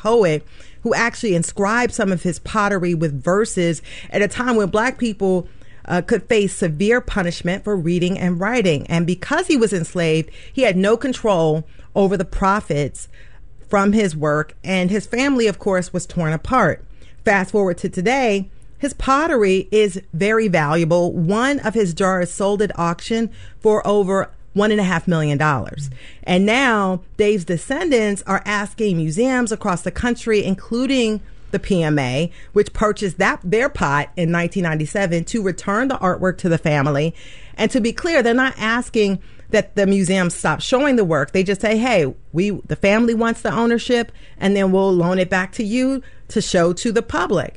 poet who actually inscribed some of his pottery with verses at a time when Black people could face severe punishment for reading and writing. And because he was enslaved, he had no control over the profits from his work, and his family, of course, was torn apart. Fast forward to today, his pottery is very valuable. One of his jars sold at auction for over $1.5 million. And now Dave's descendants are asking museums across the country, including the PMA, which purchased their pot in 1997, to return the artwork to the family. And to be clear, they're not asking that the museum stop showing the work. They just say, hey, the family wants the ownership, and then we'll loan it back to you to show to the public.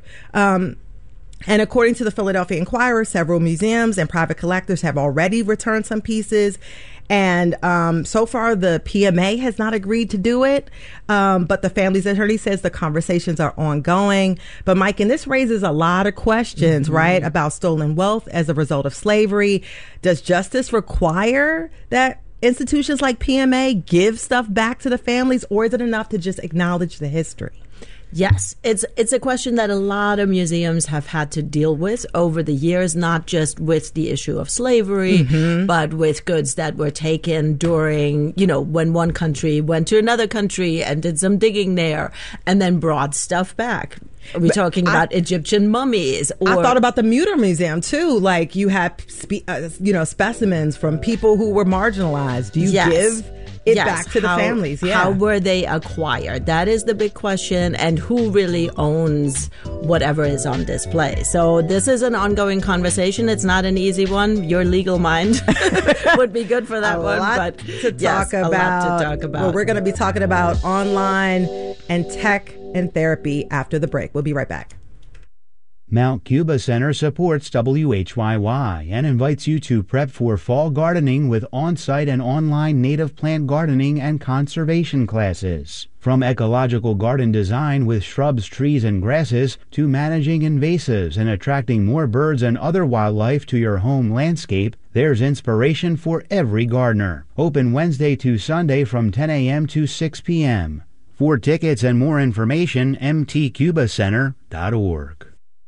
And according to the Philadelphia Inquirer, several museums and private collectors have already returned some pieces. And so far, the PMA has not agreed to do it. But the family's attorney says the conversations are ongoing. But Mike, and this raises a lot of questions, right, about stolen wealth as a result of slavery. Does justice require that institutions like PMA give stuff back to the families, or is it enough to just acknowledge the history? Yes, it's a question that a lot of museums have had to deal with over the years, not just with the issue of slavery, but with goods that were taken during, when one country went to another country and did some digging there and then brought stuff back. Are we talking about Egyptian mummies? I thought about the Mutter Museum, too. Like, you have, specimens from people who were marginalized. Do you give it back to the families? Yeah. How were they acquired? That is the big question. And who really owns whatever is on display? So this is an ongoing conversation. It's not an easy one. Your legal mind would be good for that one. A lot to talk about. Well, we're going to be talking about online and tech and therapy after the break. We'll be right back. Mount Cuba Center supports WHYY and invites you to prep for fall gardening with on-site and online native plant gardening and conservation classes. From ecological garden design with shrubs, trees, and grasses to managing invasives and attracting more birds and other wildlife to your home landscape, there's inspiration for every gardener. Open Wednesday to Sunday from 10 a.m. to 6 p.m. For tickets and more information, mtcubacenter.org.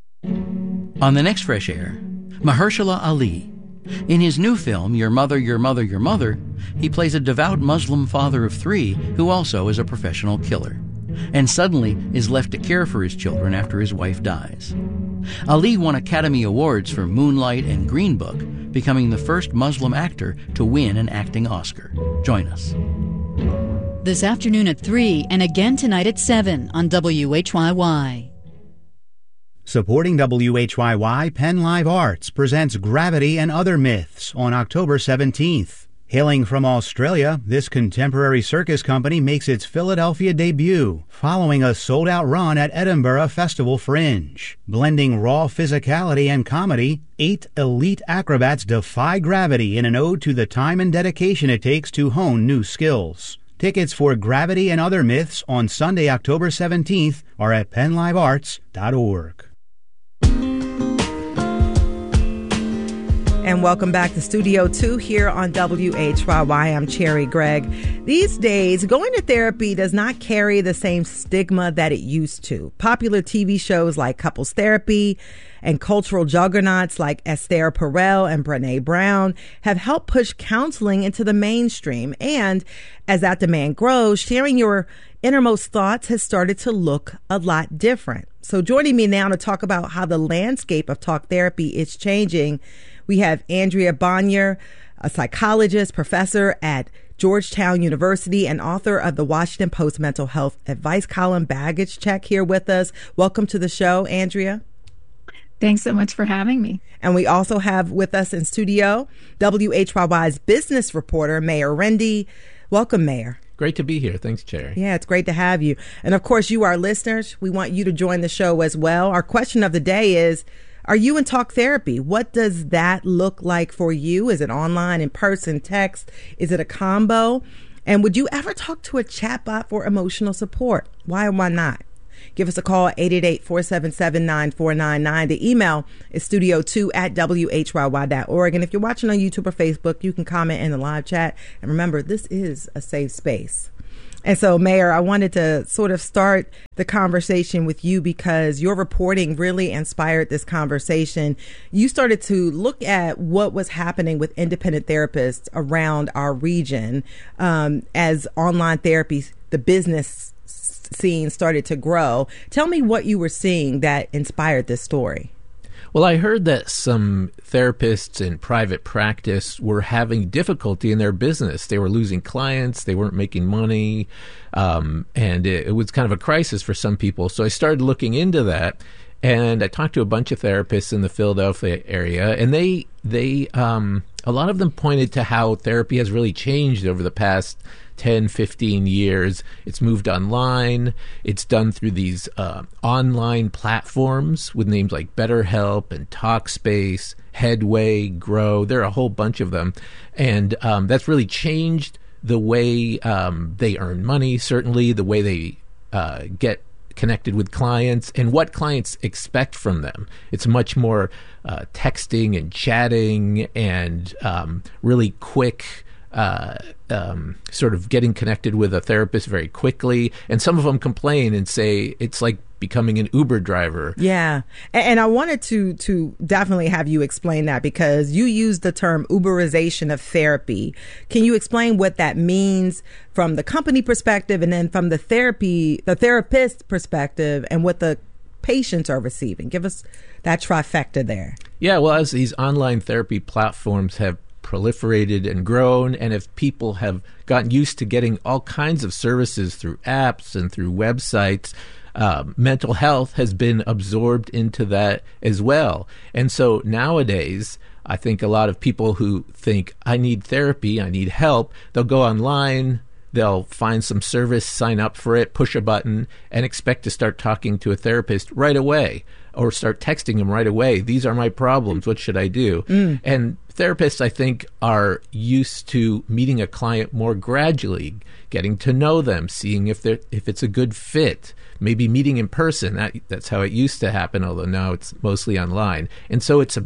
On the next Fresh Air, Mahershala Ali. In his new film, Your Mother, Your Mother, Your Mother, he plays a devout Muslim father of 3 who also is a professional killer, and suddenly is left to care for his children after his wife dies. Ali won Academy Awards for Moonlight and Green Book, becoming the first Muslim actor to win an acting Oscar. Join us. This afternoon at 3 and again tonight at 7 on WHYY. Supporting WHYY, Penn Live Arts presents Gravity and Other Myths on October 17th. Hailing from Australia, this contemporary circus company makes its Philadelphia debut, following a sold-out run at Edinburgh Festival Fringe. Blending raw physicality and comedy, 8 elite acrobats defy gravity in an ode to the time and dedication it takes to hone new skills. Tickets for Gravity and Other Myths on Sunday, October 17th are at PennLiveArts.org. And welcome back to Studio 2 here on WHYY. I'm Cherry Gregg. These days, going to therapy does not carry the same stigma that it used to. Popular TV shows like Couples Therapy and cultural juggernauts like Esther Perel and Brené Brown have helped push counseling into the mainstream. And as that demand grows, sharing your innermost thoughts has started to look a lot different. So joining me now to talk about how the landscape of talk therapy is changing, we have Andrea Bonier, a psychologist, professor at Georgetown University, and author of the Washington Post mental health advice column, Baggage Check, here with us. Welcome to the show, Andrea. Thanks so much for having me. And we also have with us in studio WHYY's business reporter, Meir Rendi. Welcome, Meir. Great to be here. Thanks, Cherry. Yeah, it's great to have you. And of course, you, our listeners, we want you to join the show as well. Our question of the day is, are you in talk therapy? What does that look like for you? Is it online, in person, text? Is it a combo? And would you ever talk to a chatbot for emotional support? Why or why not? Give us a call, 888-477-9499. The email is studio2@whyy.org. And if you're watching on YouTube or Facebook, you can comment in the live chat. And remember, this is a safe space. And so, Mayor, I wanted to sort of start the conversation with you because your reporting really inspired this conversation. You started to look at what was happening with independent therapists around our region as online therapy, the business scene started to grow. Tell me what you were seeing that inspired this story. Well, I heard that some therapists in private practice were having difficulty in their business. They were losing clients, they weren't making money, and it was kind of a crisis for some people. So I started looking into that, and I talked to a bunch of therapists in the Philadelphia area, and they a lot of them pointed to how therapy has really changed over the past 10, 15 years. It's moved online. It's done through these online platforms with names like BetterHelp and TalkSpace, Headway, Grow. There are a whole bunch of them. And that's really changed the way they earn money, certainly the way they get connected with clients and what clients expect from them. It's much more texting and chatting and really quick sort of getting connected with a therapist very quickly. And some of them complain and say it's like becoming an Uber driver. Yeah. And I wanted to definitely have you explain that because you used the term Uberization of therapy. Can you explain what that means from the company perspective and then from the therapist perspective and what the patients are receiving? Give us that trifecta there. Yeah, well, as these online therapy platforms have proliferated and grown, and if people have gotten used to getting all kinds of services through apps and through websites, mental health has been absorbed into that as well. And so nowadays, I think a lot of people who think, I need therapy, I need help, they'll go online, they'll find some service, sign up for it, push a button, and expect to start talking to a therapist right away or start texting them right away. These are my problems. What should I do? And therapists, I think, are used to meeting a client more gradually, getting to know them, seeing if it's a good fit, maybe meeting in person. That's how it used to happen, although now it's mostly online. And so it's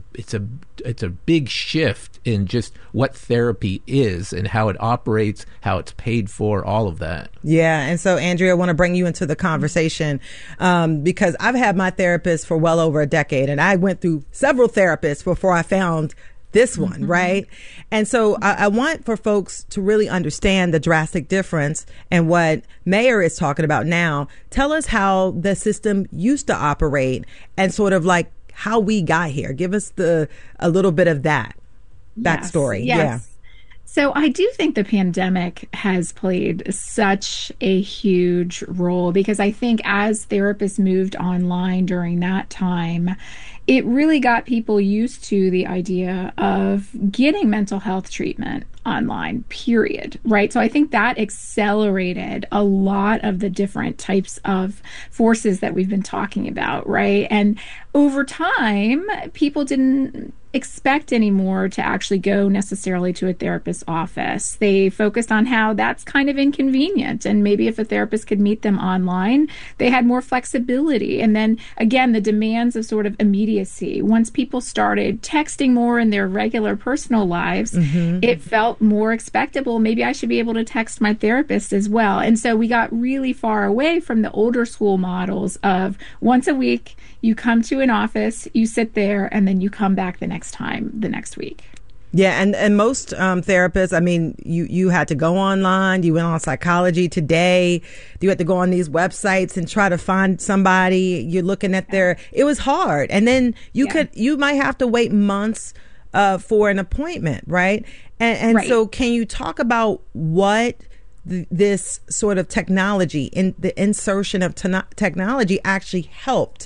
a big shift in just what therapy is and how it operates, how it's paid for, all of that. Yeah. And so, Andrea, I want to bring you into the conversation because I've had my therapist for well over a decade, and I went through several therapists before I found this one, right? And so I want for folks to really understand the drastic difference and what Mayor is talking about now. Tell us how the system used to operate and sort of like how we got here. Give us a little bit of that backstory. Yes. Yeah. So I do think the pandemic has played such a huge role because I think as therapists moved online during that time, it really got people used to the idea of getting mental health treatment online, period, right? So I think that accelerated a lot of the different types of forces that we've been talking about, right? And over time, people didn't expect anymore to actually go necessarily to a therapist's office. They focused on how that's kind of inconvenient. And maybe if a therapist could meet them online, they had more flexibility. And then again, the demands of sort of immediacy. Once people started texting more in their regular personal lives, it felt more expectable. Maybe I should be able to text my therapist as well. And so we got really far away from the older school models of once a week, you come to an office, you sit there, and then you come back the next week. Yeah, and most therapists, I mean, you had to go online, you went on Psychology Today, you had to go on these websites and try to find somebody. You're looking at it was hard. And then you might have to wait months for an appointment, right? And right. So can you talk about what this sort of technology in the insertion of technology actually helped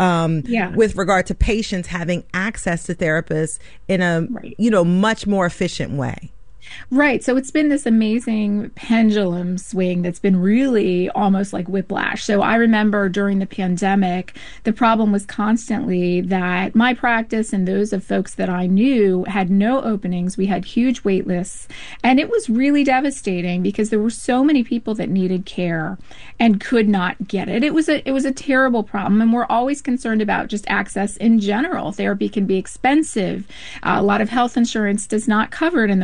with regard to patients having access to therapists in a much more efficient way? Right. So it's been this amazing pendulum swing that's been really almost like whiplash. So I remember during the pandemic, the problem was constantly that my practice and those of folks that I knew had no openings. We had huge wait lists. And it was really devastating because there were so many people that needed care and could not get it. It was a terrible problem. And we're always concerned about just access in general. Therapy can be expensive. A lot of health insurance does not cover it in the way that it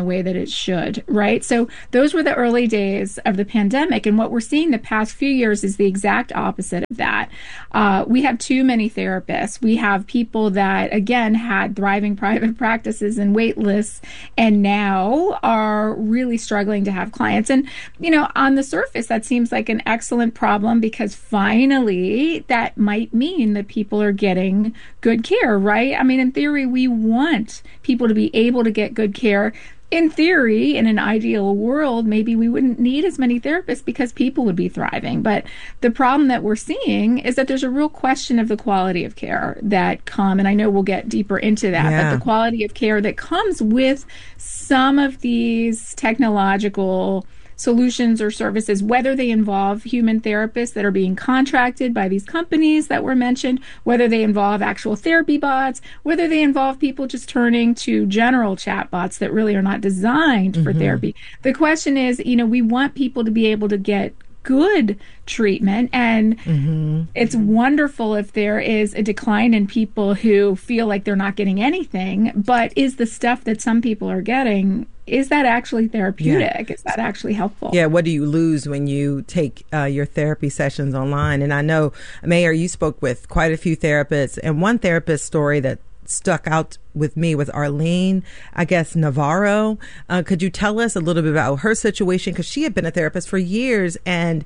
it should, right? So those were the early days of the pandemic. And what we're seeing the past few years is the exact opposite of that. We have too many therapists. We have people that, again, had thriving private practices and wait lists, and now are really struggling to have clients. And, on the surface, that seems like an excellent problem, because finally that might mean that people are getting good care, right? I mean, in theory, we want people to be able to get good care. In theory, in an ideal world, maybe we wouldn't need as many therapists because people would be thriving. But the problem that we're seeing is that there's a real question of the quality of care that and I know we'll get deeper into that, but the quality of care that comes with some of these technological solutions or services, whether they involve human therapists that are being contracted by these companies that were mentioned, whether they involve actual therapy bots, whether they involve people just turning to general chat bots that really are not designed for therapy. The question is, we want people to be able to get good treatment, and it's wonderful if there is a decline in people who feel like they're not getting anything, but is the stuff that some people are getting, is that actually therapeutic? Is that actually helpful? Yeah, what do you lose when you take your therapy sessions online? And I know, Mayor, you spoke with quite a few therapists, and one therapist story that stuck out with me was Arlene, I guess, Navarro. Could you tell us a little bit about her situation? Because she had been a therapist for years and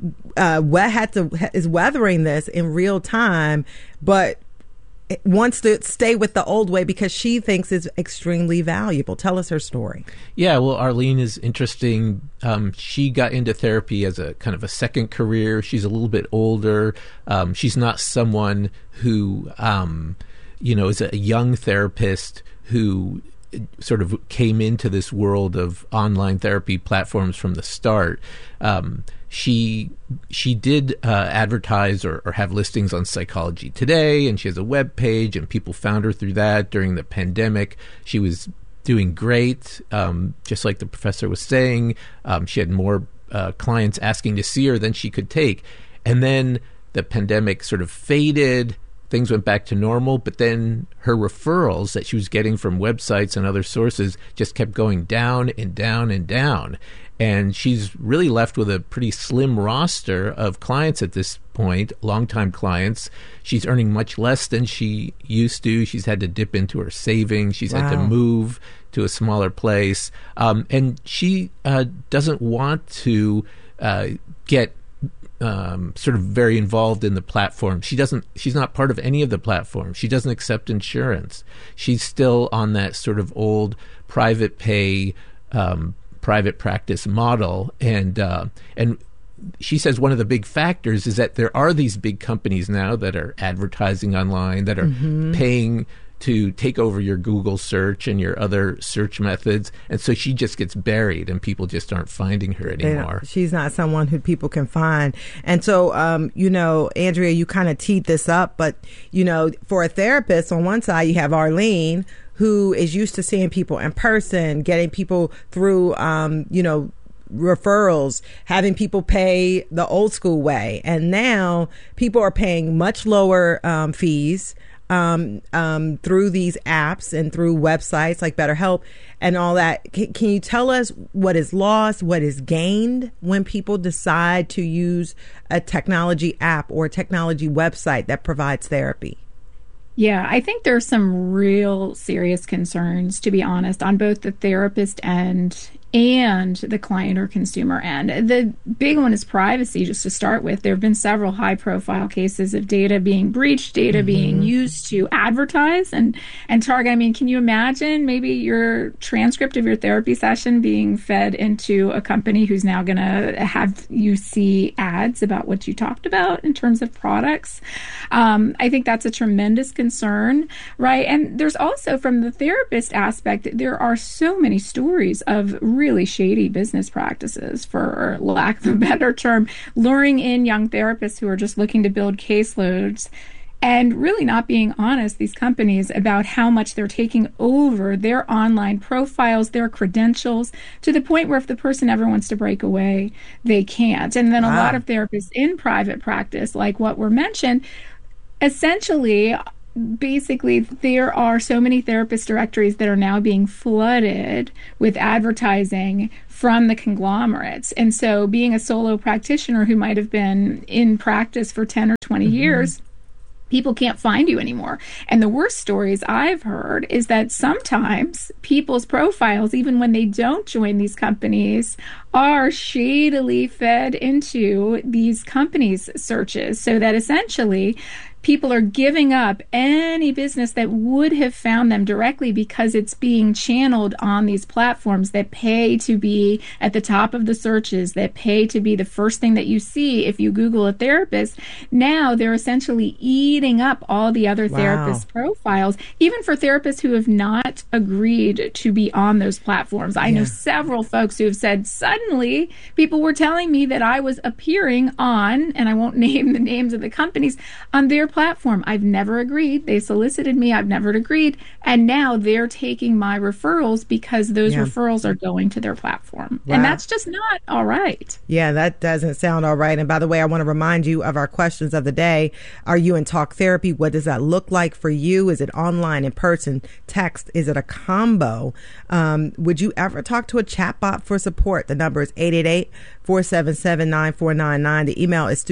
is weathering this in real time, but wants to stay with the old way because she thinks it's extremely valuable. Tell us her story. Yeah, well, Arlene is interesting. She got into therapy as a kind of a second career. She's a little bit older. She's not someone who, is a young therapist who sort of came into this world of online therapy platforms from the start. She did advertise or have listings on Psychology Today, and she has a web page, and people found her through that during the pandemic. She was doing great, just like the professor was saying. She had more clients asking to see her than she could take. And then the pandemic sort of faded. Things went back to normal, but then her referrals that she was getting from websites and other sources just kept going down and down and down. And she's really left with a pretty slim roster of clients at this point, longtime clients. She's earning much less than she used to. She's had to dip into her savings. She's had to move to a smaller place. And she doesn't want to get sort of very involved in the platform. She's not part of any of the platforms. She doesn't accept insurance. She's still on that sort of old private pay, private practice model. And she says one of the big factors is that there are these big companies now that are advertising online, that are paying to take over your Google search and your other search methods. And so she just gets buried and people just aren't finding her anymore. She's not someone who people can find. And so, Andrea, you kind of teed this up, but, for a therapist, on one side, you have Arlene, who is used to seeing people in person, getting people through, referrals, having people pay the old school way. And now people are paying much lower fees through these apps and through websites like BetterHelp and all that. Can you tell us what is lost, what is gained when people decide to use a technology app or a technology website that provides therapy? Yeah, I think there's some real serious concerns, to be honest, on both the therapist end and the client or consumer end. The big one is privacy, just to start with. There have been several high-profile cases of data being breached, data being used to advertise and target. I mean, can you imagine maybe your transcript of your therapy session being fed into a company who's now going to have you see ads about what you talked about in terms of products? I think that's a tremendous concern, right? And there's also, from the therapist aspect, there are so many stories of really shady business practices, for lack of a better term, luring in young therapists who are just looking to build caseloads and really not being honest, these companies, about how much they're taking over their online profiles, their credentials, to the point where if the person ever wants to break away, they can't. And then a lot of therapists in private practice, like what were mentioned, essentially basically there are so many therapist directories that are now being flooded with advertising from the conglomerates. And so being a solo practitioner who might have been in practice for 10 or 20 years, people can't find you anymore. And the worst stories I've heard is that sometimes people's profiles, even when they don't join these companies, are shadily fed into these companies' searches, so that essentially people are giving up any business that would have found them directly because it's being channeled on these platforms that pay to be at the top of the searches, that pay to be the first thing that you see if you Google a therapist. Now they're essentially eating up all the other therapist profiles, even for therapists who have not agreed to be on those platforms. I know several folks who have said, suddenly people were telling me that I was appearing on, and I won't name the names of the companies, on their platform. I've never agreed. They solicited me. I've never agreed. And now they're taking my referrals because those referrals are going to their platform. And that's just not all right. Yeah, that doesn't sound all right. And by the way, I want to remind you of our questions of the day. Are you in talk therapy? What does that look like for you? Is it online, in person, text? Is it a combo? Would you ever talk to a chatbot for support? The number is 888-477-9499. The email is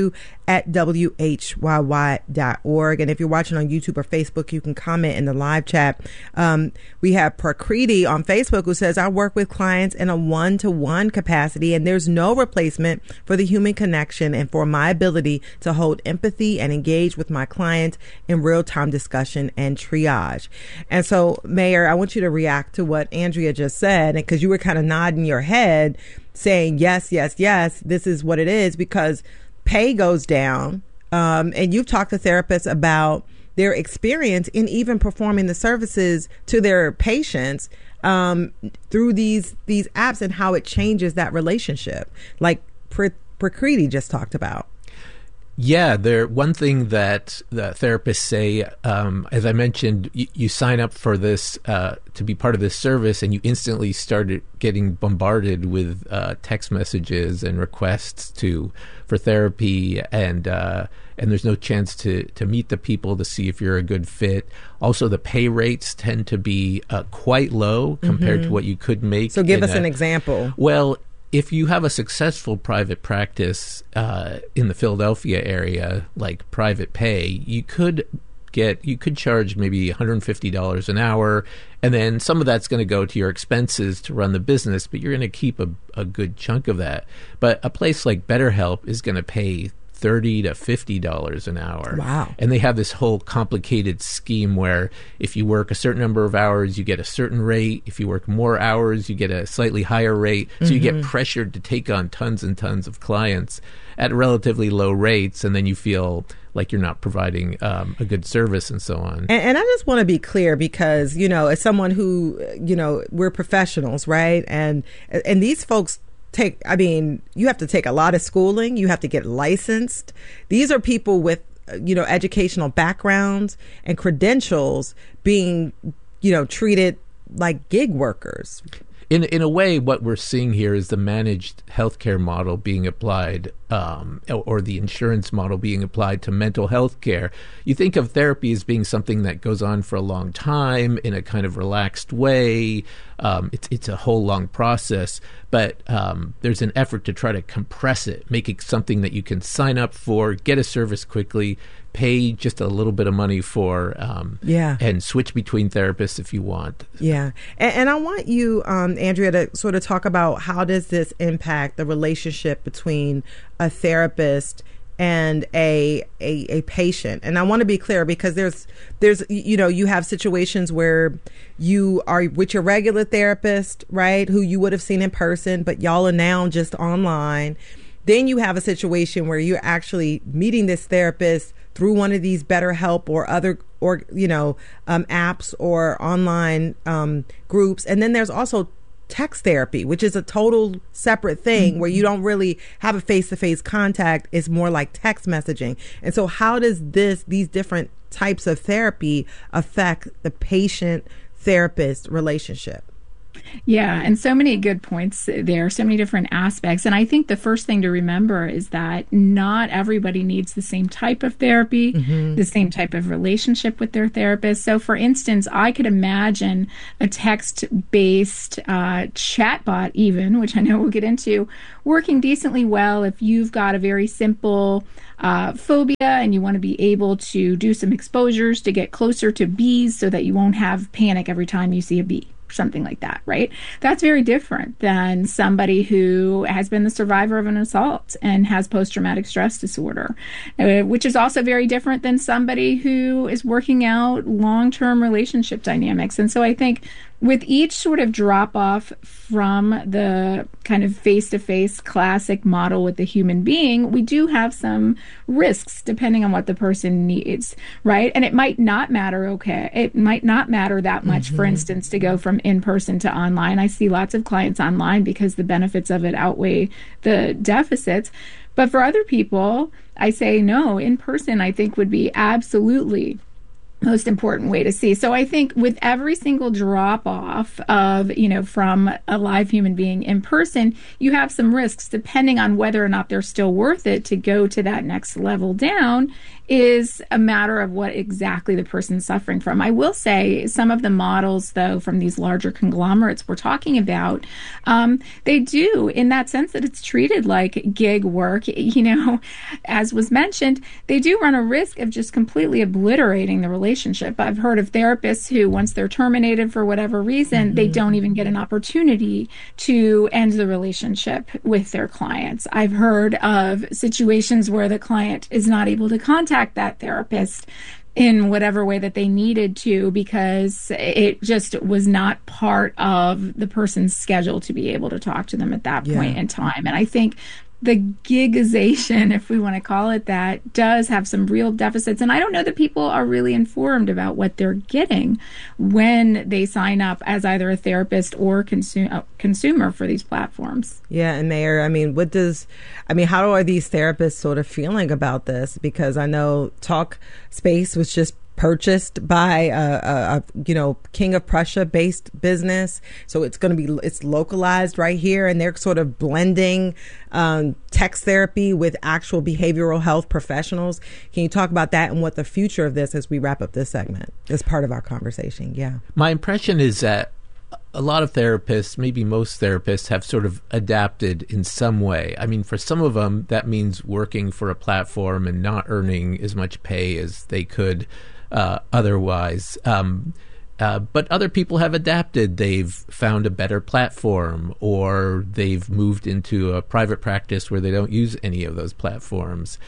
studio2@whyy.org. And if you're watching on YouTube or Facebook, you can comment in the live chat. We have Prakriti on Facebook who says, I work with clients in a one-to-one capacity, and there's no replacement for the human connection and for my ability to hold empathy and engage with my client in real-time discussion and triage. And so, Mayor, I want you to react to what Andrea just said, because you were kind of nodding your head saying, yes, this is what it is, because pay goes down. And you've talked to therapists about their experience in even performing the services to their patients through these apps, and how it changes that relationship, like Prakriti just talked about. Yeah, one thing that the therapists say, as I mentioned, you sign up for this to be part of this service, and you instantly started getting bombarded with text messages and requests for therapy, and there's no chance to meet the people to see if you're a good fit. Also, the pay rates tend to be quite low compared to what you could make. So give us an example. Well, if you have a successful private practice in the Philadelphia area, like Private Pay, you could charge maybe $150 an hour, and then some of that's going to go to your expenses to run the business, but you're going to keep a good chunk of that. But a place like BetterHelp is going to pay $30 to $50 an hour. Wow. And they have this whole complicated scheme where if you work a certain number of hours, you get a certain rate. If you work more hours, you get a slightly higher rate. So you get pressured to take on tons and tons of clients at relatively low rates, and then you feel like you're not providing a good service and so on. And I just want to be clear, because, as someone who, we're professionals, right? And these folks you have to take a lot of schooling. You have to get licensed. These are people with, educational backgrounds and credentials being, treated like gig workers. In a way, what we're seeing here is the managed healthcare model being applied, or the insurance model being applied to mental health care. You think of therapy as being something that goes on for a long time in a kind of relaxed way. It's a whole long process, but there's an effort to try to compress it, make it something that you can sign up for, get a service quickly, pay just a little bit of money for, and switch between therapists if you want. Yeah. And I want you, Andrea, to sort of talk about how does this impact the relationship between a therapist and a patient. And I want to be clear, because there's you have situations where you are with your regular therapist, right, who you would have seen in person, but y'all are now just online. Then you have a situation where you're actually meeting this therapist through one of these BetterHelp or other apps or online groups. And then there's also text therapy, which is a total separate thing where you don't really have a face-to-face contact. It's more like text messaging. And so how does these different types of therapy affect the patient-therapist relationship? Yeah, and so many good points there, so many different aspects. And I think the first thing to remember is that not everybody needs the same type of therapy, the same type of relationship with their therapist. So, for instance, I could imagine a text-based chatbot even, which I know we'll get into, working decently well if you've got a very simple phobia and you want to be able to do some exposures to get closer to bees so that you won't have panic every time you see a bee. Something like that, right? That's very different than somebody who has been the survivor of an assault and has post-traumatic stress disorder, which is also very different than somebody who is working out long-term relationship dynamics. And so I think with each sort of drop off from the kind of face-to-face classic model with the human being, we do have some risks depending on what the person needs, right? And it might not matter, it might not matter that much, for instance, to go from in-person to online. I see lots of clients online because the benefits of it outweigh the deficits. But for other people, I say no, in person I think would be absolutely most important way to see. So I think with every single drop off of, from a live human being in person, you have some risks depending on whether or not they're still worth it to go to that next level down is a matter of what exactly the person's suffering from. I will say some of the models, though, from these larger conglomerates we're talking about, they do, in that sense that it's treated like gig work, as was mentioned, they do run a risk of just completely obliterating the relationship. I've heard of therapists who, once they're terminated for whatever reason, they don't even get an opportunity to end the relationship with their clients. I've heard of situations where the client is not able to contact that therapist in whatever way that they needed to because it just was not part of the person's schedule to be able to talk to them at that point in time. And I think the gigization, if we want to call it that, does have some real deficits. And I don't know that people are really informed about what they're getting when they sign up as either a therapist or consumer for these platforms. Yeah, and Mayor, how are these therapists sort of feeling about this? Because I know Talkspace was just purchased by a King of Prussia based business, so it's localized right here, and they're sort of blending text therapy with actual behavioral health professionals. Can you talk about that and what the future of this as we wrap up this segment as part of our conversation? Yeah, my impression is that a lot of therapists, maybe most therapists, have sort of adapted in some way. I mean, for some of them, that means working for a platform and not earning as much pay as they could otherwise. But other people have adapted. They've found a better platform, or they've moved into a private practice where they don't use any of those platforms.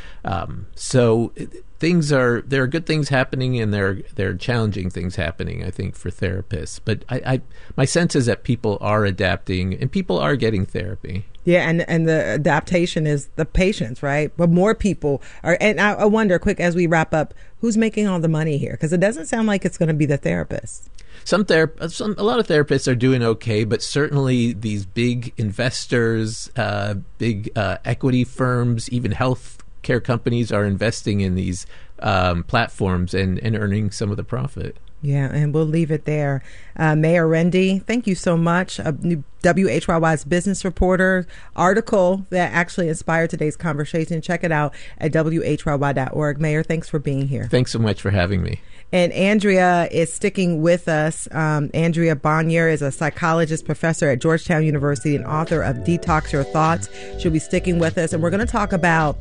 So there are good things happening, and there are challenging things happening, I think, for therapists. But my sense is that people are adapting, and people are getting therapy. Yeah, and the adaptation is the patients, right? But more people are, and I wonder, quick, as we wrap up, who's making all the money here? Because it doesn't sound like it's going to be the therapists. A lot of therapists are doing okay, but certainly these big investors, big equity firms, even health care companies are investing in these platforms and earning some of the profit. Yeah, and we'll leave it there. Mayor Rendy, thank you so much. WHYY's business reporter article that actually inspired today's conversation. Check it out at WHYY.org. Mayor, thanks for being here. Thanks so much for having me. And Andrea is sticking with us. Andrea Bonnier is a psychologist, professor at Georgetown University, and author of Detox Your Thoughts. She'll be sticking with us. And we're going to talk about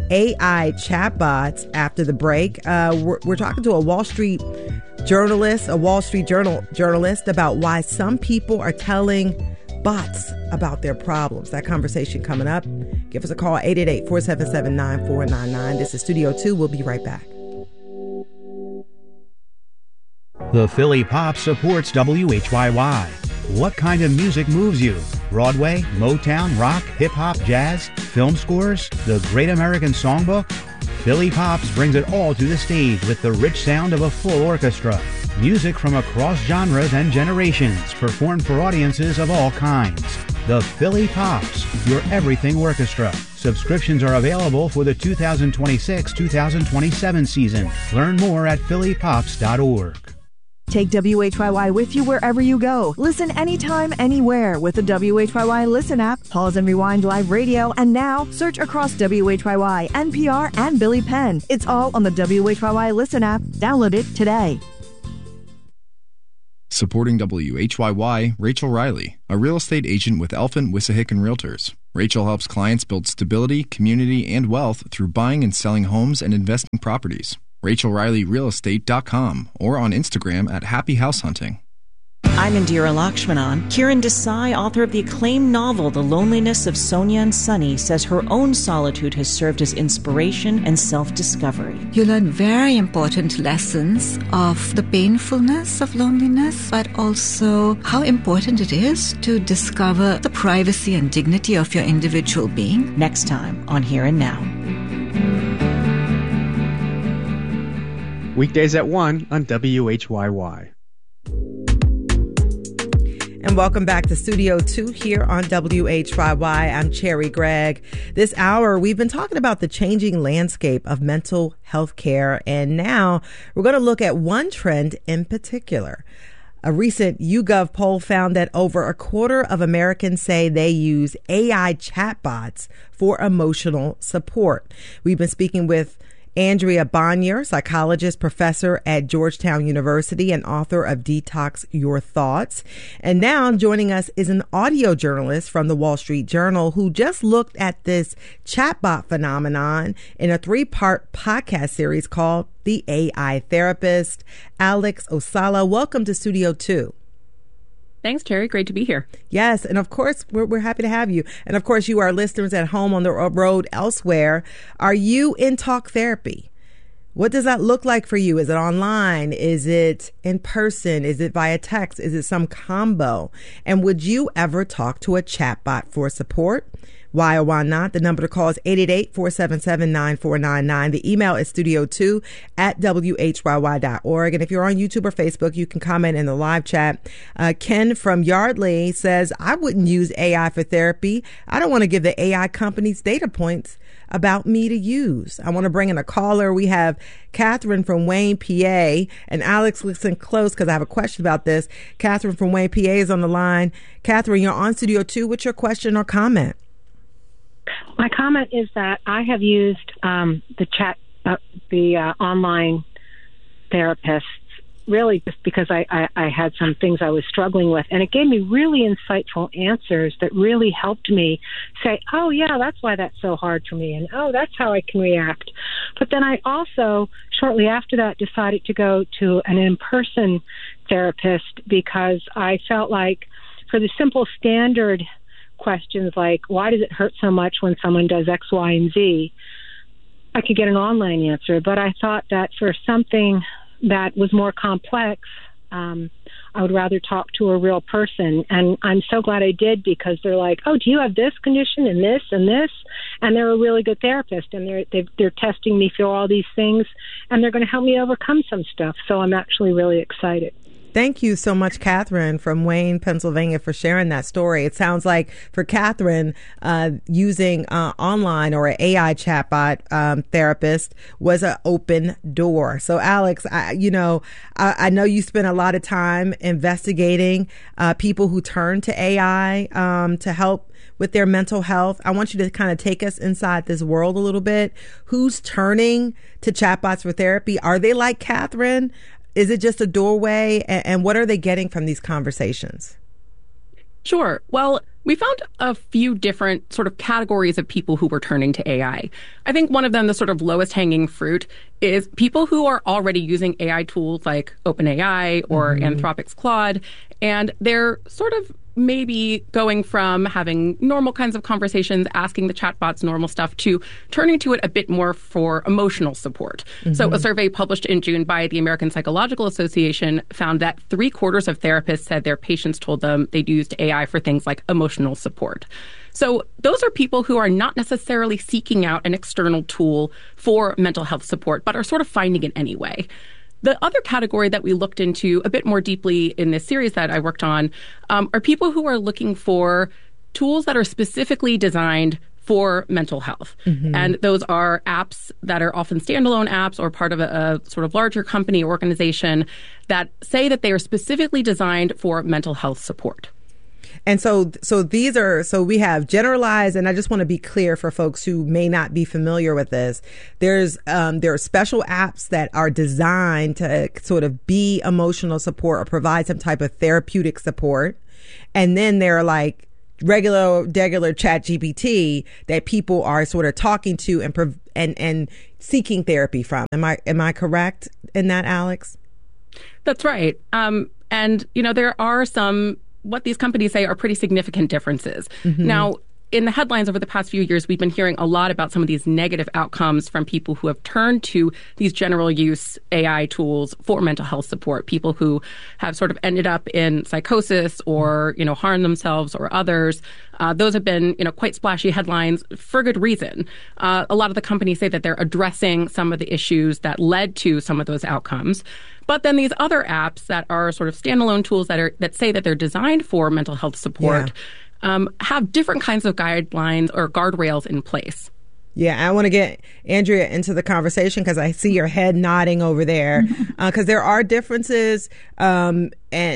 AI chatbots after the break. We're talking to a Wall Street Journal journalist about why some people are telling bots about their problems. That conversation coming up. Give us a call, 888-477-9499. This is Studio 2. We'll be right back. The Philly Pops supports WHYY. What kind of music moves you? Broadway, Motown, rock, hip-hop, jazz, film scores, the Great American Songbook? Philly Pops brings it all to the stage with the rich sound of a full orchestra. Music from across genres and generations, performed for audiences of all kinds. The Philly Pops, your everything orchestra. Subscriptions are available for the 2026-2027 season. Learn more at phillypops.org. Take WHYY with you wherever you go. Listen anytime, anywhere with the WHYY Listen app, pause and rewind live radio, and now search across WHYY, NPR, and Billy Penn. It's all on the WHYY Listen app. Download it today. Supporting WHYY, Rachel Riley, a real estate agent with Elfin, Wissahickon Realtors. Rachel helps clients build stability, community, and wealth through buying and selling homes and investing properties. RachelRileyRealEstate.com or on Instagram at Happy House Hunting. I'm Indira Lakshmanan. Kiran Desai, author of the acclaimed novel The Loneliness of Sonia and Sunny, says her own solitude has served as inspiration and self-discovery. You learn very important lessons of the painfulness of loneliness, but also how important it is to discover the privacy and dignity of your individual being. Next time on Here and Now. Weekdays at 1 on WHYY. And welcome back to Studio 2 here on WHYY. I'm Cherry Gregg. This hour, we've been talking about the changing landscape of mental health care. And now we're going to look at one trend in particular. A recent YouGov poll found that over a quarter of Americans say they use AI chatbots for emotional support. We've been speaking with Andrea Bonnier, psychologist, professor at Georgetown University and author of Detox Your Thoughts. And now joining us is an audio journalist from the Wall Street Journal who just looked at this chatbot phenomenon in a 3-part podcast series called The AI Therapist. Alex Osala, welcome to Studio 2. Thanks, Terry. Great to be here. Yes. And of course, we're happy to have you. And of course, you are listeners at home on the road elsewhere. Are you in talk therapy? What does that look like for you? Is it online? Is it in person? Is it via text? Is it some combo? And would you ever talk to a chatbot for support? Why or why not? The number to call is 888-477-9499. The email is studio2@whyy.org. And if you're on YouTube or Facebook, you can comment in the live chat. Ken from Yardley says, I wouldn't use AI for therapy. I don't want to give the AI companies data points about me to use. I want to bring in a caller. We have Catherine from Wayne, PA. And Alex, listen close because I have a question about this. Catherine from Wayne, PA is on the line. Catherine, you're on Studio 2. What's your question or comment? My comment is that I have used the online therapists really just because I had some things I was struggling with, and it gave me really insightful answers that really helped me say, oh, yeah, that's why that's so hard for me, and oh, that's how I can react. But then I also, shortly after that, decided to go to an in-person therapist because I felt like for the simple standard questions like, why does it hurt so much when someone does X, Y, and Z, I could get an online answer. But I thought that for something that was more complex, I would rather talk to a real person. And I'm so glad I did because they're like, oh, do you have this condition and this and this? And they're a really good therapist. And they're testing me for all these things. And they're going to help me overcome some stuff. So I'm actually really excited. Thank you so much, Catherine from Wayne, Pennsylvania, for sharing that story. It sounds like for Catherine, using online or an AI chatbot therapist was an open door. So, Alex, I know you spent a lot of time investigating people who turn to AI to help with their mental health. I want you to kind of take us inside this world a little bit. Who's turning to chatbots for therapy? Are they like Catherine? Is it just a doorway? And what are they getting from these conversations? Sure. Well, we found a few different sort of categories of people who were turning to AI. I think one of them, the sort of lowest hanging fruit, is people who are already using AI tools like OpenAI or Anthropic's Claude. And they're sort of maybe going from having normal kinds of conversations, asking the chatbots normal stuff, to turning to it a bit more for emotional support. So a survey published in June by the American Psychological Association found that 3/4 of therapists said their patients told them they'd used AI for things like emotional support. So those are people who are not necessarily seeking out an external tool for mental health support, but are sort of finding it anyway. The other category that we looked into a bit more deeply in this series that I worked on are people who are looking for tools that are specifically designed for mental health. And those are apps that are often standalone apps or part of a sort of larger company or organization that say that they are specifically designed for mental health support. And so we have generalized, and I just want to be clear for folks who may not be familiar with this. There are special apps that are designed to sort of be emotional support or provide some type of therapeutic support. And then there are like regular ChatGPT that people are sort of talking to and seeking therapy from. Am I correct in that, Alex? That's right. And there are some, what these companies say are pretty significant differences. Now, in the headlines over the past few years, we've been hearing a lot about some of these negative outcomes from people who have turned to these general use AI tools for mental health support, people who have sort of ended up in psychosis or, harmed themselves or others. Those have been, quite splashy headlines for good reason. A lot of the companies say that they're addressing some of the issues that led to some of those outcomes. But then these other apps that are sort of standalone tools that say that they're designed for mental health support have different kinds of guidelines or guardrails in place. Yeah, I want to get Andrea into the conversation because I see your head nodding over there because there are differences. And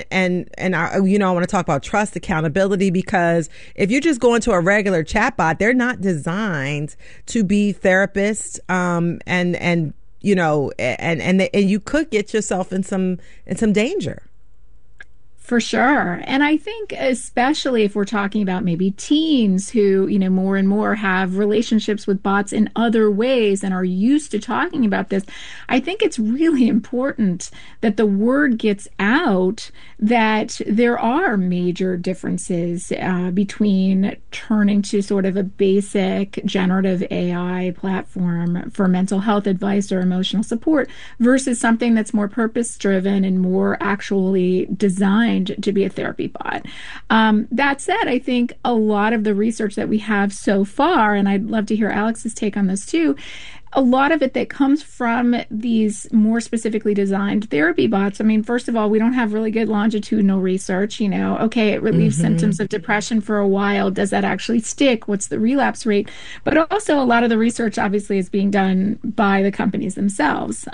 I want to talk about trust, accountability, because if you just go into a regular chatbot, they're not designed to be therapists. And you could get yourself in some danger. For sure. And I think especially if we're talking about maybe teens who, more and more have relationships with bots in other ways and are used to talking about this, I think it's really important that the word gets out that there are major differences between turning to sort of a basic generative AI platform for mental health advice or emotional support versus something that's more purpose-driven and more actually designed to be a therapy bot. That said, I think a lot of the research that we have so far, and I'd love to hear Alex's take on this too, a lot of it that comes from these more specifically designed therapy bots. I mean, first of all, we don't have really good longitudinal research. Okay, it relieves symptoms of depression for a while. Does that actually stick? What's the relapse rate? But also a lot of the research obviously is being done by the companies themselves.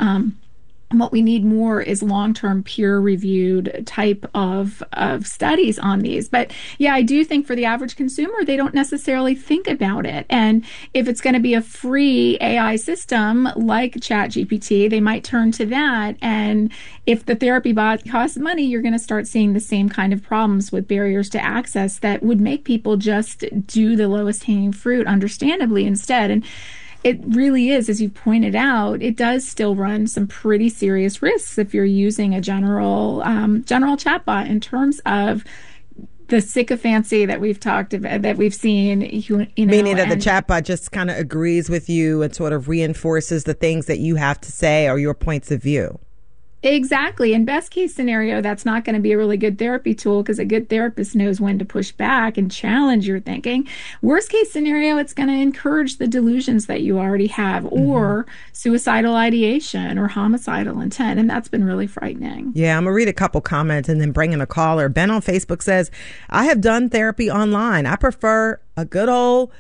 What we need more is long-term peer-reviewed type of studies on these. But yeah, I do think for the average consumer, they don't necessarily think about it. And if it's going to be a free AI system like ChatGPT, they might turn to that. And if the therapy bot costs money, you're going to start seeing the same kind of problems with barriers to access that would make people just do the lowest hanging fruit, understandably, instead. And it really is, as you pointed out, it does still run some pretty serious risks if you're using a general chatbot in terms of the sycophancy that we've talked about, that we've seen. Meaning that the chatbot just kind of agrees with you and sort of reinforces the things that you have to say or your points of view. Exactly. In best case scenario, that's not going to be a really good therapy tool because a good therapist knows when to push back and challenge your thinking. Worst case scenario, it's going to encourage the delusions that you already have or suicidal ideation or homicidal intent. And that's been really frightening. Yeah, I'm going to read a couple comments and then bring in a caller. Ben on Facebook says, I have done therapy online. I prefer good old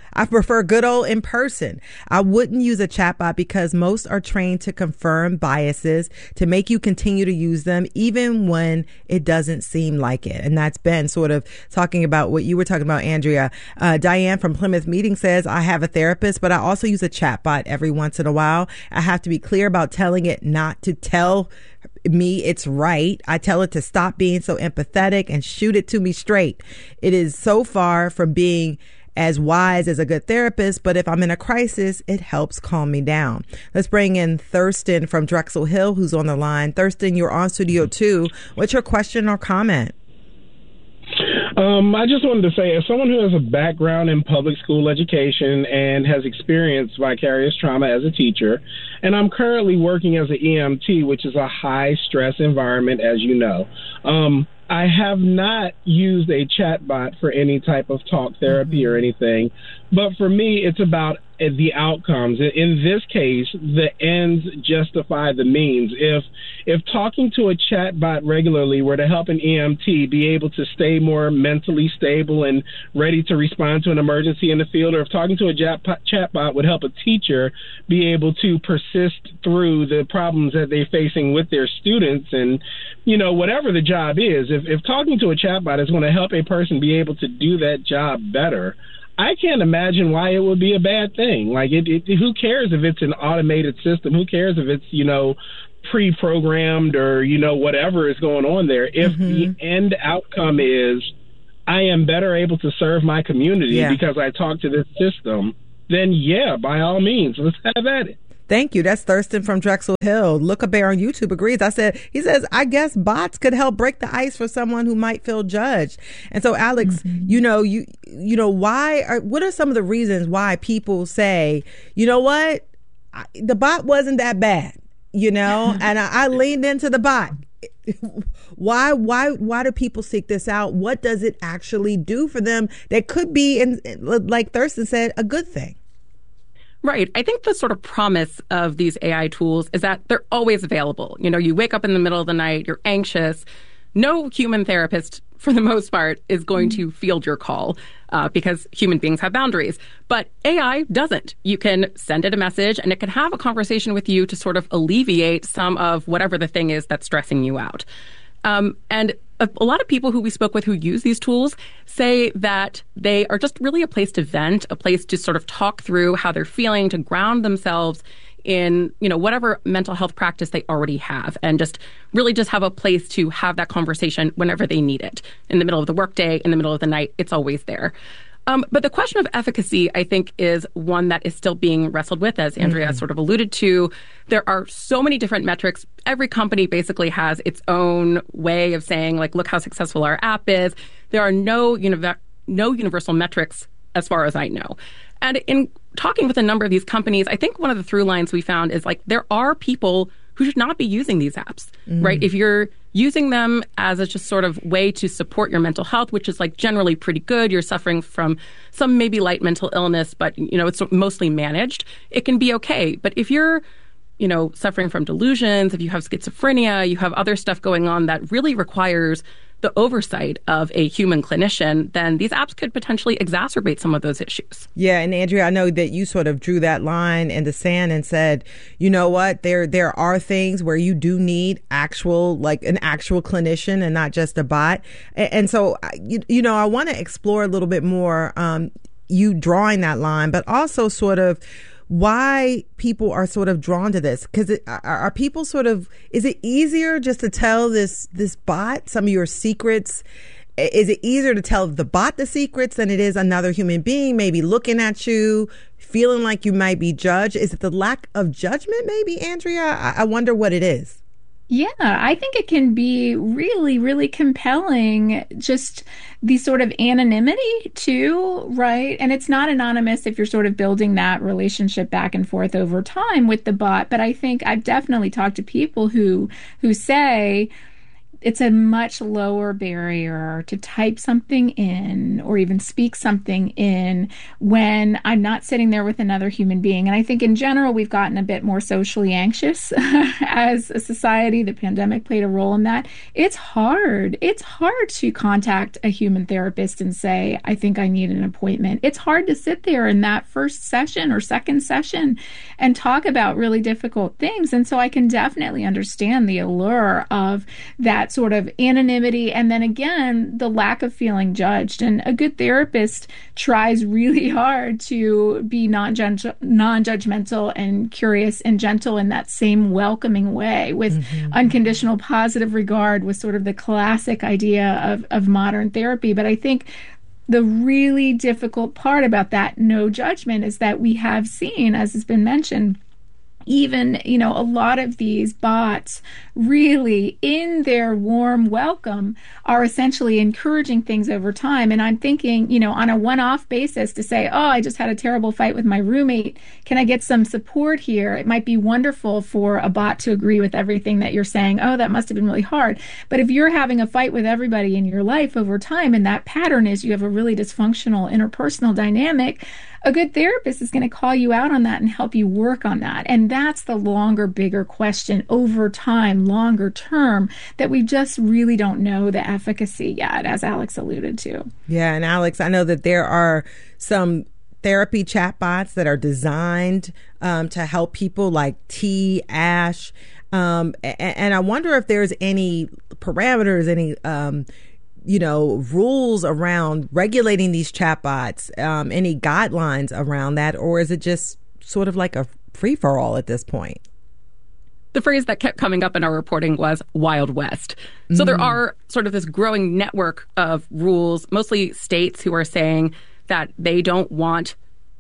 in person. I wouldn't use a chatbot because most are trained to confirm biases, to make you continue to use them even when it doesn't seem like it. And that's Ben sort of talking about what you were talking about, Andrea. Diane from Plymouth Meeting says, I have a therapist, but I also use a chatbot every once in a while. I have to be clear about telling it not to tell me it's right. I tell it to stop being so empathetic and shoot it to me straight. It is so far from being as wise as a good therapist, but if I'm in a crisis, it helps calm me down. Let's bring in Thurston from Drexel Hill, who's on the line. Thurston, you're on Studio 2. What's your question or comment? I just wanted to say, as someone who has a background in public school education and has experienced vicarious trauma as a teacher, and I'm currently working as an EMT, which is a high-stress environment, as you know, I have not used a chatbot for any type of talk therapy or anything, but for me, it's about the outcomes. In this case, the ends justify the means. If talking to a chatbot regularly were to help an EMT be able to stay more mentally stable and ready to respond to an emergency in the field, or if talking to a chatbot would help a teacher be able to persist through the problems that they're facing with their students, and whatever the job is, if talking to a chatbot is going to help a person be able to do that job better, I can't imagine why it would be a bad thing. Like, who cares if it's an automated system? Who cares if it's, pre-programmed or, whatever is going on there? If the end outcome is I am better able to serve my community because I talk to this system, then by all means, let's have at it. Thank you. That's Thurston from Drexel Hill. Look a Bear on YouTube agrees. He says, I guess bots could help break the ice for someone who might feel judged. And so, Alex, what are some of the reasons why people say, the bot wasn't that bad, and I leaned into the bot. Why do people seek this out? What does it actually do for them that could be, like Thurston said, a good thing? Right. I think the sort of promise of these AI tools is that they're always available. You wake up in the middle of the night, you're anxious. No human therapist, for the most part, is going to field your call because human beings have boundaries. But AI doesn't. You can send it a message and it can have a conversation with you to sort of alleviate some of whatever the thing is that's stressing you out. And a lot of people who we spoke with who use these tools say that they are just really a place to vent, a place to sort of talk through how they're feeling, to ground themselves in, whatever mental health practice they already have, and just really just have a place to have that conversation whenever they need it. In the middle of the workday, in the middle of the night, it's always there. But the question of efficacy, I think, is one that is still being wrestled with, as Andrea sort of alluded to. There are so many different metrics. Every company basically has its own way of saying, like, look how successful our app is. There are no universal metrics as far as I know. And in talking with a number of these companies, I think one of the through lines we found is, like, there are people who should not be using these apps, right? If you're using them as a just sort of way to support your mental health, which is, like, generally pretty good, you're suffering from some maybe light mental illness, but, it's mostly managed, it can be okay. But if you're, suffering from delusions, if you have schizophrenia, you have other stuff going on that really requires the oversight of a human clinician, then these apps could potentially exacerbate some of those issues. Yeah, and Andrea, I know that you sort of drew that line in the sand and said, you know what, there are things where you do need an actual clinician and not just a bot. And so, I want to explore a little bit more you drawing that line, but also sort of why people are sort of drawn to this. Because are people is it easier just to tell this bot some of your secrets? Is it easier to tell the bot the secrets than it is another human being maybe looking at you, feeling like you might be judged? Is it the lack of judgment maybe, Andrea? I wonder what it is. Yeah, I think it can be really, really compelling, just the sort of anonymity too, right? And it's not anonymous if you're sort of building that relationship back and forth over time with the bot. But I think I've definitely talked to people who say it's a much lower barrier to type something in or even speak something in when I'm not sitting there with another human being. And I think in general, we've gotten a bit more socially anxious as a society. The pandemic played a role in that. It's hard. It's hard to contact a human therapist and say, I think I need an appointment. It's hard to sit there in that first session or second session and talk about really difficult things. And so I can definitely understand the allure of that sort of anonymity, and then again, the lack of feeling judged. And a good therapist tries really hard to be non-judgmental and curious and gentle in that same welcoming way, with unconditional positive regard, was sort of the classic idea of modern therapy. But I think the really difficult part about that no judgment is that we have seen, as has been mentioned, even, a lot of these bots really, in their warm welcome, are essentially encouraging things over time. And I'm thinking, on a one-off basis to say, oh, I just had a terrible fight with my roommate. Can I get some support here? It might be wonderful for a bot to agree with everything that you're saying. Oh, that must have been really hard. But if you're having a fight with everybody in your life over time, and that pattern is you have a really dysfunctional interpersonal dynamic, a good therapist is going to call you out on that and help you work on that. And that's the longer, bigger question over time, longer term, that we just really don't know the efficacy yet, as Alex alluded to. Yeah, and Alex, I know that there are some therapy chatbots that are designed to help people, like T-Ash. And I wonder if there's any parameters, any rules around regulating these chatbots, any guidelines around that, or is it just sort of like a free-for-all at this point? The phrase that kept coming up in our reporting was Wild West. So there are sort of this growing network of rules, mostly states who are saying that they don't want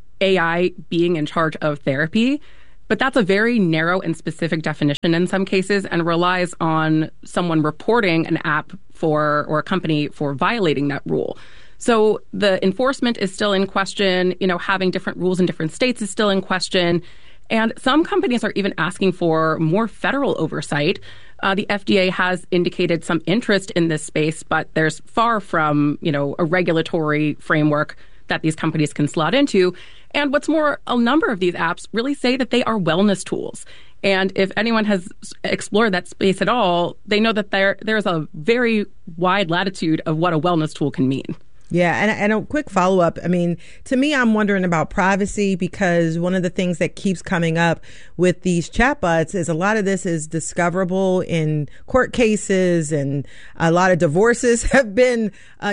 AI being in charge of therapy. But that's a very narrow and specific definition in some cases and relies on someone reporting an app or a company for violating that rule. So the enforcement is still in question. Having different rules in different states is still in question. And some companies are even asking for more federal oversight. The FDA has indicated some interest in this space, but there's far from, a regulatory framework that these companies can slot into. And what's more, a number of these apps really say that they are wellness tools. And if anyone has explored that space at all, they know that there's a very wide latitude of what a wellness tool can mean. Yeah, and a quick follow-up. I mean, to me, I'm wondering about privacy, because one of the things that keeps coming up with these chatbots is a lot of this is discoverable in court cases, and a lot of divorces have been,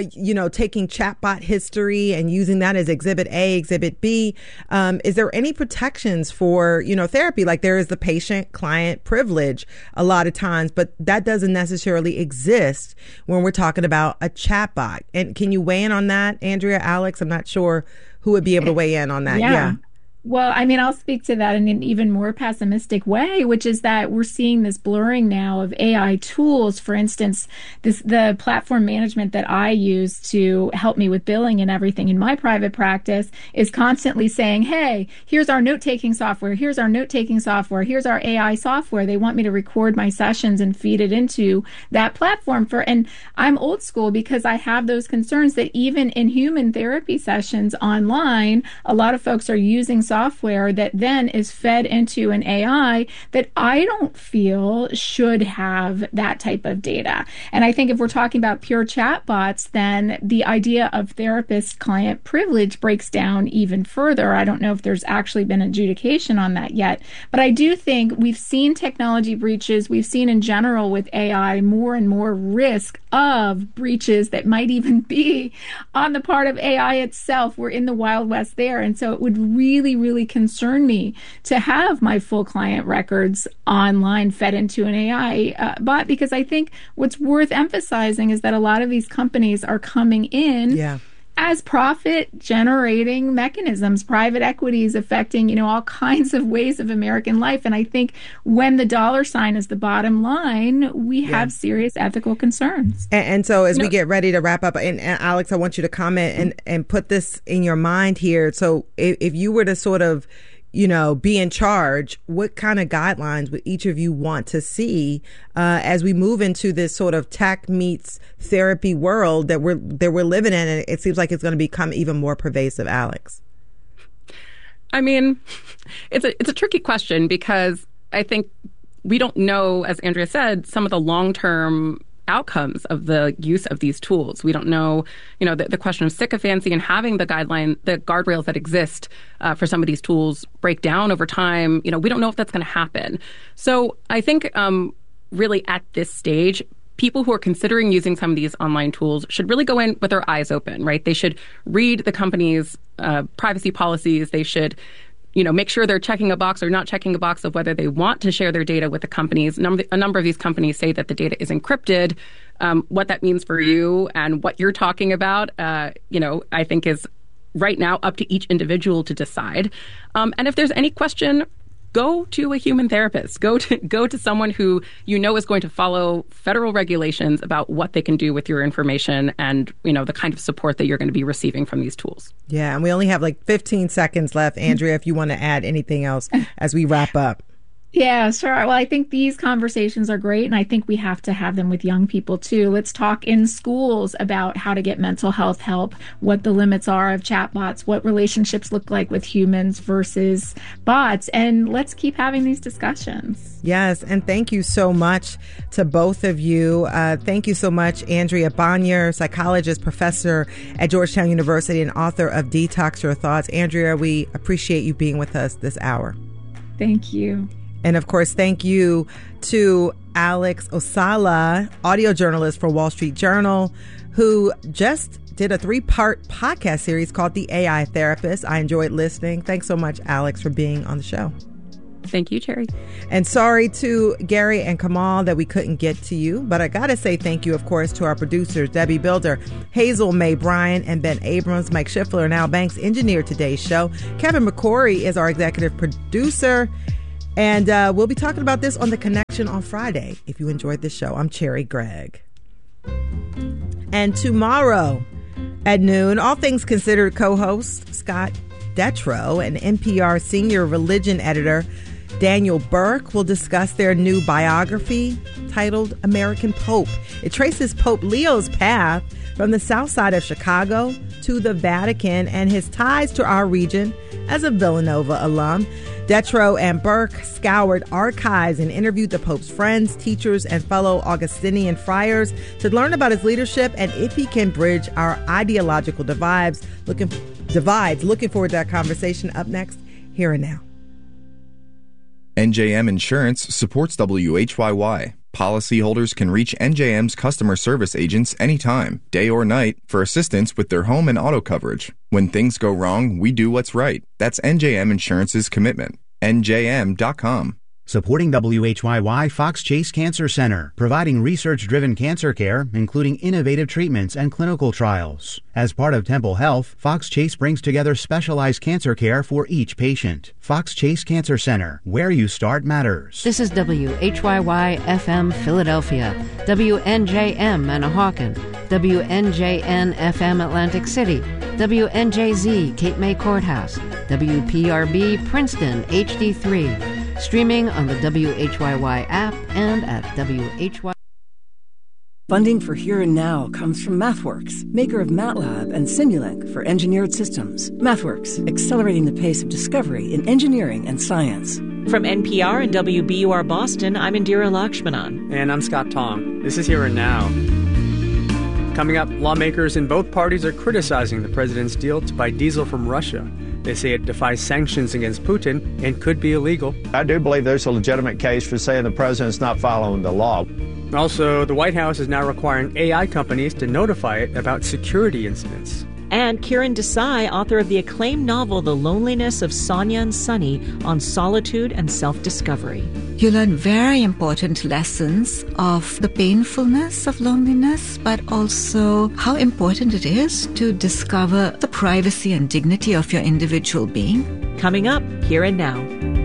taking chatbot history and using that as Exhibit A, Exhibit B. Is there any protections for, therapy? Like there is the patient-client privilege a lot of times, but that doesn't necessarily exist when we're talking about a chatbot. And can you weigh in on that, Andrea, Alex? I'm not sure who would be able to weigh in on that. Yeah. Well, I'll speak to that in an even more pessimistic way, which is that we're seeing this blurring now of AI tools. For instance, the platform management that I use to help me with billing and everything in my private practice is constantly saying, hey, here's our note-taking software, here's our note-taking software, here's our AI software. They want me to record my sessions and feed it into that platform. And I'm old school because I have those concerns that even in human therapy sessions online, a lot of folks are using software that then is fed into an AI that I don't feel should have that type of data. And I think if we're talking about pure chatbots, then the idea of therapist-client privilege breaks down even further. I don't know if there's actually been adjudication on that yet, but I do think we've seen technology breaches. We've seen in general with AI more and more risk of breaches that might even be on the part of AI itself. We're in the Wild West there. And so it would really concern me to have my full client records online fed into an AI bot, because I think what's worth emphasizing is that a lot of these companies are coming in as profit-generating mechanisms, private equities affecting, all kinds of ways of American life. And I think when the dollar sign is the bottom line, we have serious ethical concerns. And so as we get ready to wrap up, and Alex, I want you to comment and put this in your mind here. So if you were to sort of, be in charge, what kind of guidelines would each of you want to see as we move into this sort of tech meets therapy world that we're living in? And it seems like it's going to become even more pervasive. Alex? It's a tricky question, because I think we don't know, as Andrea said, some of the long-term outcomes of the use of these tools. We don't know, the question of sycophancy and having the guardrails that exist for some of these tools break down over time. We don't know if that's going to happen. So I think really at this stage, people who are considering using some of these online tools should really go in with their eyes open, right? They should read the company's privacy policies. They should make sure they're checking a box or not checking a box of whether they want to share their data with the companies. A number of these companies say that the data is encrypted. What that means for you and what you're talking about, I think is right now up to each individual to decide. And if there's any question, go to a human therapist. Go to someone who is going to follow federal regulations about what they can do with your information and, the kind of support that you're going to be receiving from these tools. Yeah, and we only have like 15 seconds left. Andrea, if you want to add anything else as we wrap up. Yeah, sure. Well, I think these conversations are great, and I think we have to have them with young people too. Let's talk in schools about how to get mental health help, what the limits are of chatbots, what relationships look like with humans versus bots, and let's keep having these discussions. Yes, and thank you so much to both of you. Thank you so much, Andrea Bonnier, psychologist, professor at Georgetown University, and author of Detox Your Thoughts. Andrea, we appreciate you being with us this hour. Thank you. And of course, thank you to Alex Osala, audio journalist for Wall Street Journal, who just did a 3-part podcast series called The AI Therapist. I enjoyed listening. Thanks so much, Alex, for being on the show. Thank you, Cherry. And sorry to Gary and Kamal that we couldn't get to you, but I got to say thank you, of course, to our producers, Debbie Builder, Hazel May Bryan, and Ben Abrams. Mike Schiffler and Al Banks engineered today's show. Kevin McCory is our executive producer. And we'll be talking about this on The Connection on Friday. If you enjoyed this show, I'm Cherry Gregg. And tomorrow at noon, All Things Considered co-host Scott Detrow and NPR senior religion editor Daniel Burke will discuss their new biography titled American Pope. It traces Pope Leo's path from the south side of Chicago to the Vatican and his ties to our region as a Villanova alum. Detrow and Burke scoured archives and interviewed the Pope's friends, teachers, and fellow Augustinian friars to learn about his leadership and if he can bridge our ideological divides. Looking forward to that conversation. Up next, Here and Now. NJM Insurance supports WHYY. Policyholders can reach NJM's customer service agents anytime, day or night, for assistance with their home and auto coverage. When things go wrong, we do what's right. That's NJM Insurance's commitment. NJM.com. Supporting WHYY, Fox Chase Cancer Center, providing research-driven cancer care, including innovative treatments and clinical trials. As part of Temple Health, Fox Chase brings together specialized cancer care for each patient. Fox Chase Cancer Center, where you start matters. This is WHYY-FM Philadelphia, WNJM Manahawkin, WNJN-FM Atlantic City, WNJZ Cape May Courthouse, WPRB Princeton HD3. Streaming on the WHYY app and at WHY. Funding for Here and Now comes from MathWorks, maker of MATLAB and Simulink for engineered systems. MathWorks, accelerating the pace of discovery in engineering and science. From NPR and WBUR Boston, I'm Indira Lakshmanan. And I'm Scott Tong. This is Here and Now. Coming up, lawmakers in both parties are criticizing the president's deal to buy diesel from Russia. They say it defies sanctions against Putin and could be illegal. I do believe there's a legitimate case for saying the president's not following the law. Also, the White House is now requiring AI companies to notify it about security incidents. And Kiran Desai, author of the acclaimed novel The Loneliness of Sonia and Sunny, on solitude and self-discovery. You learn very important lessons of the painfulness of loneliness, but also how important it is to discover the privacy and dignity of your individual being. Coming up, Here and Now.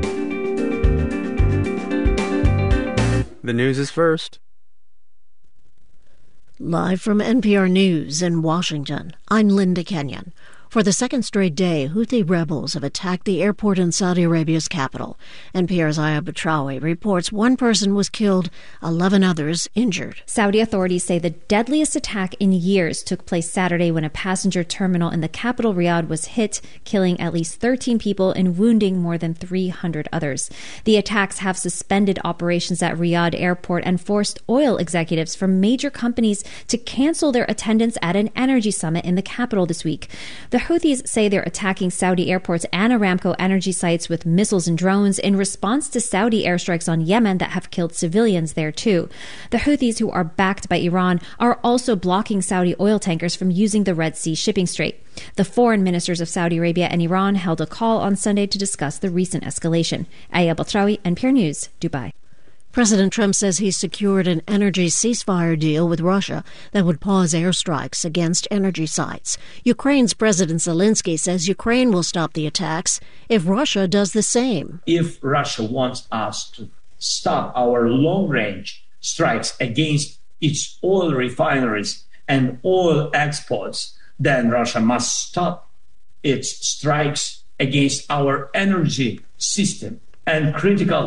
The news is first. Live from NPR News in Washington, I'm Linda Kenyon. For the second straight day, Houthi rebels have attacked the airport in Saudi Arabia's capital. NPR's Aya Batrawi reports one person was killed, 11 others injured. Saudi authorities say the deadliest attack in years took place Saturday when a passenger terminal in the capital Riyadh was hit, killing at least 13 people and wounding more than 300 others. The attacks have suspended operations at Riyadh Airport and forced oil executives from major companies to cancel their attendance at an energy summit in the capital this week. The Houthis say they're attacking Saudi airports and Aramco energy sites with missiles and drones in response to Saudi airstrikes on Yemen that have killed civilians there too. The Houthis, who are backed by Iran, are also blocking Saudi oil tankers from using the Red Sea shipping strait. The foreign ministers of Saudi Arabia and Iran held a call on Sunday to discuss the recent escalation. Aya Batrawi, NPR News, Dubai. President Trump says he's secured an energy ceasefire deal with Russia that would pause airstrikes against energy sites. Ukraine's President Zelensky says Ukraine will stop the attacks if Russia does the same. If Russia wants us to stop our long-range strikes against its oil refineries and oil exports, then Russia must stop its strikes against our energy system and critical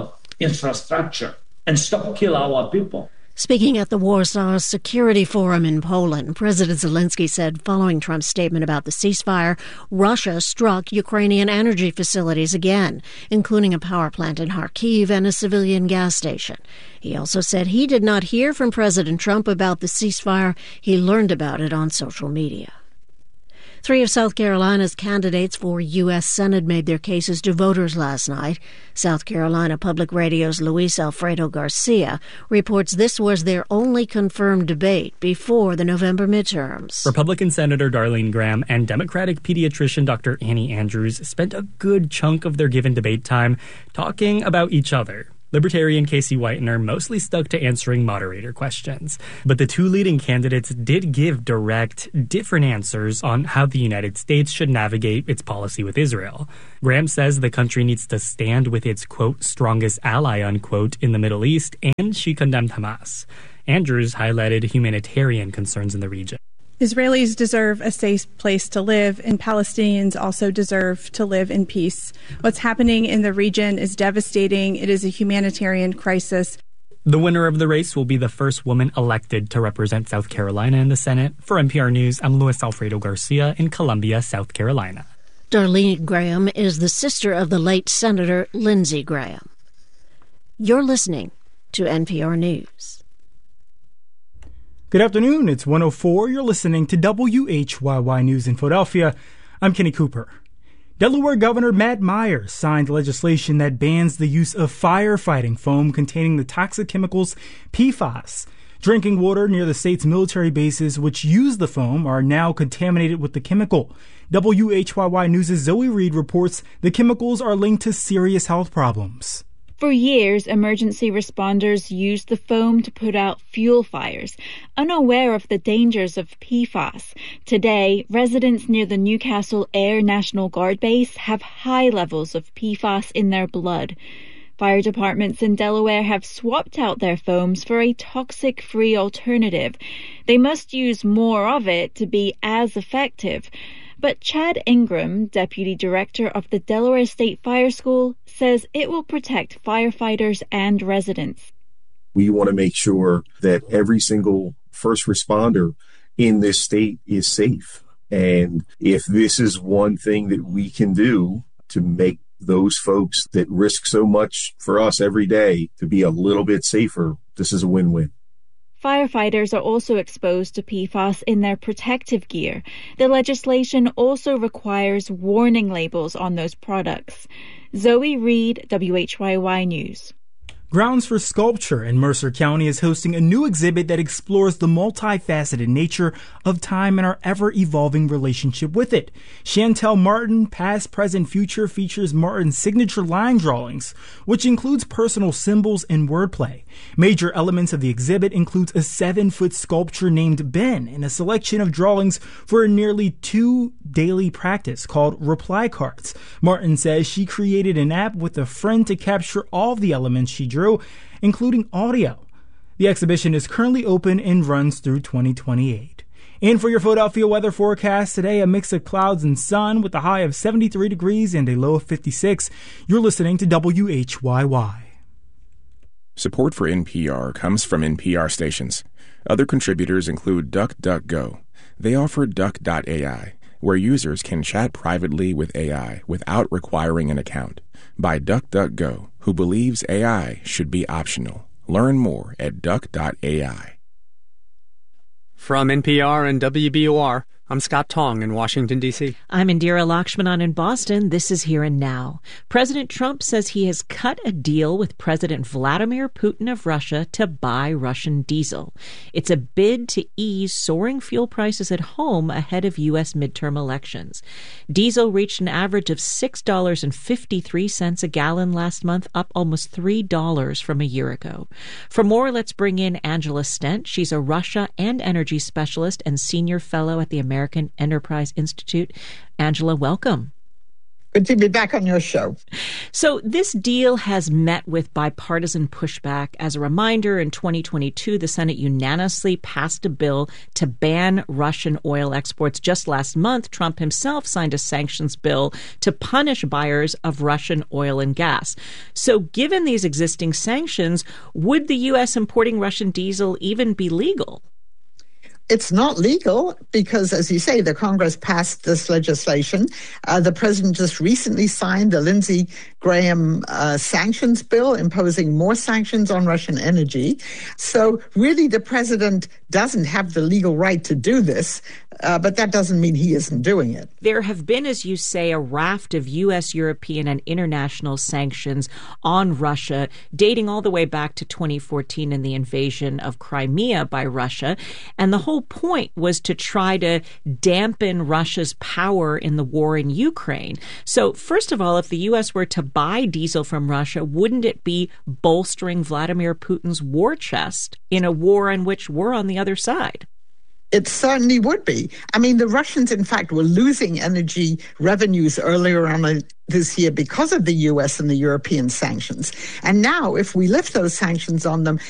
infrastructure and stop kill our people. Speaking at the Warsaw Security Forum in Poland, President Zelensky said following Trump's statement about the ceasefire, Russia struck Ukrainian energy facilities again, including a power plant in Kharkiv and a civilian gas station. He also said he did not hear from President Trump about the ceasefire. He learned about it on social media. 3 of South Carolina's candidates for U.S. Senate made their cases to voters last night. South Carolina Public Radio's Luis Alfredo Garcia reports this was their only confirmed debate before the November midterms. Republican Senator Darlene Graham and Democratic pediatrician Dr. Annie Andrews spent a good chunk of their given debate time talking about each other. Libertarian Casey Whitener mostly stuck to answering moderator questions. But the two leading candidates did give direct, different answers on how the United States should navigate its policy with Israel. Graham says the country needs to stand with its, quote, strongest ally, unquote, in the Middle East, and she condemned Hamas. Andrews highlighted humanitarian concerns in the region. Israelis deserve a safe place to live, and Palestinians also deserve to live in peace. What's happening in the region is devastating. It is a humanitarian crisis. The winner of the race will be the first woman elected to represent South Carolina in the Senate. For NPR News, I'm Luis Alfredo Garcia in Columbia, South Carolina. Darlene Graham is the sister of the late Senator Lindsey Graham. You're listening to NPR News. Good afternoon, it's 1:04. You're listening to WHYY News in Philadelphia. I'm Kenny Cooper. Delaware Governor Matt Myers signed legislation that bans the use of firefighting foam containing the toxic chemicals PFAS. Drinking water near the state's military bases, which use the foam, are now contaminated with the chemical. WHYY News' Zoe Reed reports the chemicals are linked to serious health problems. For years, emergency responders used the foam to put out fuel fires, unaware of the dangers of PFAS. Today, residents near the Newcastle Air National Guard Base have high levels of PFAS in their blood. Fire departments in Delaware have swapped out their foams for a toxic-free alternative. They must use more of it to be as effective. But Chad Ingram, deputy director of the Delaware State Fire School, says it will protect firefighters and residents. We want to make sure that every single first responder in this state is safe. And if this is one thing that we can do to make those folks that risk so much for us every day to be a little bit safer, this is a win-win. Firefighters are also exposed to PFAS in their protective gear. The legislation also requires warning labels on those products. Zoe Reed, WHYY News. Grounds for Sculpture in Mercer County is hosting a new exhibit that explores the multifaceted nature of time and our ever-evolving relationship with it. Chantel Martin, Past, Present, Future features Martin's signature line drawings, which includes personal symbols and wordplay. Major elements of the exhibit includes a 7-foot sculpture named Ben and a selection of drawings for a nearly 2 daily practice called Reply Cards. Martin says she created an app with a friend to capture all the elements she drew, including audio. The exhibition is currently open and runs through 2028. And for your Philadelphia weather forecast today, a mix of clouds and sun with a high of 73 degrees and a low of 56. You're listening to WHYY. Support for NPR comes from NPR stations. Other contributors include DuckDuckGo. They offer Duck.ai, where users can chat privately with AI without requiring an account. By DuckDuckGo, who believes AI should be optional. Learn more at Duck.ai. From NPR and WBOR, I'm Scott Tong in Washington, D.C. I'm Indira Lakshmanan in Boston. This is Here and Now. President Trump says he has cut a deal with President Vladimir Putin of Russia to buy Russian diesel. It's a bid to ease soaring fuel prices at home ahead of U.S. midterm elections. Diesel reached an average of $6.53 a gallon last month, up almost $3 from a year ago. For more, let's bring in Angela Stent. She's a Russia and energy specialist and senior fellow at the American Enterprise Institute. Angela, welcome. Good to be back on your show. So this deal has met with bipartisan pushback. As a reminder, in 2022, the Senate unanimously passed a bill to ban Russian oil exports. Just last month, Trump himself signed a sanctions bill to punish buyers of Russian oil and gas. So given these existing sanctions, would the U.S. importing Russian diesel even be legal? It's not legal because, as you say, the Congress passed this legislation. The president just recently signed the Lindsey Graham sanctions bill, imposing more sanctions on Russian energy. So really, the president doesn't have the legal right to do this, but that doesn't mean he isn't doing it. There have been, as you say, a raft of U.S., European, and international sanctions on Russia, dating all the way back to 2014 and the invasion of Crimea by Russia. And the whole point was to try to dampen Russia's power in the war in Ukraine. So, first of all, if the U.S. were to buy diesel from Russia, wouldn't it be bolstering Vladimir Putin's war chest in a war in which we're on the other side? It certainly would be. I mean, the Russians, in fact, were losing energy revenues earlier on this year because of the U.S. and the European sanctions. And now, if we lift those sanctions on them,